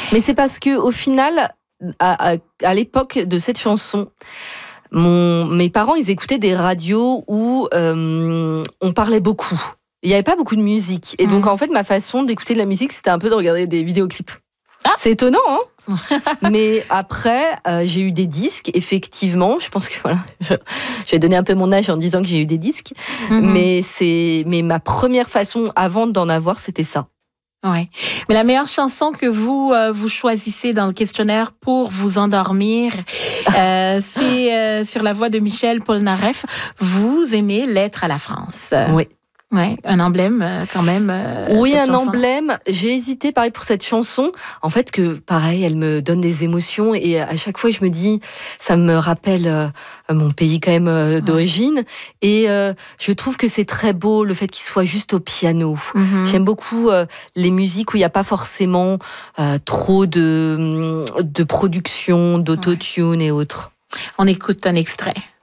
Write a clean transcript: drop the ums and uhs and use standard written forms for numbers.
Mais c'est parce que au final, à l'époque de cette chanson, mes parents, ils écoutaient des radios où on parlait beaucoup. Il n'y avait pas beaucoup de musique. Et donc, en fait, ma façon d'écouter de la musique, c'était un peu de regarder des vidéoclips. C'est étonnant, hein. Mais après, j'ai eu des disques, effectivement. Je pense que voilà, je vais donner un peu mon âge en disant que j'ai eu des disques. Mais ma première façon, avant d'en avoir, c'était ça. Ouais. Mais la meilleure chanson que vous choisissez dans le questionnaire pour vous endormir, c'est sur la voix de Michel Polnareff. Vous aimez Lettre à la France. Oui. Ouais, un emblème quand même. Oui, un emblème. J'ai hésité, pareil, pour cette chanson. En fait, pareil, elle me donne des émotions et à chaque fois, je me dis, ça me rappelle mon pays quand même d'origine. Et je trouve que c'est très beau le fait qu'il soit juste au piano. J'aime beaucoup les musiques où il n'y a pas forcément trop de production, d'autotune et autres. On écoute un extrait.